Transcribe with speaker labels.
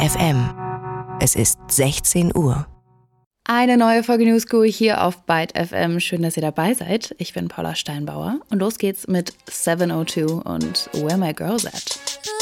Speaker 1: FM. Es ist 16 Uhr.
Speaker 2: Eine neue Folge New School hier auf Byte FM. Schön, dass ihr dabei seid. Ich bin Paula Steinbauer und los geht's mit 702 und Where My Girls At.